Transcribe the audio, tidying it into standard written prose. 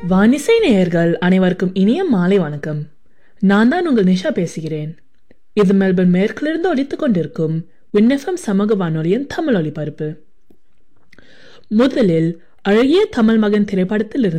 வானிசை நேயர்கள் அனைவருக்கும் இனிய மாலை வணக்கம். நான் தான் உங்கள் நிஷா பேசுகிறேன். இது மெல்பர்ன் மேற்கிலிருந்து ஒலித்துக் கொண்டிருக்கும் விண்ணெஃப்எம் சமூக வானொலியின் தமிழ் ஒலிபரப்பு. முதலில் அழகிய தமிழ் மகன் திரைப்படத்தில்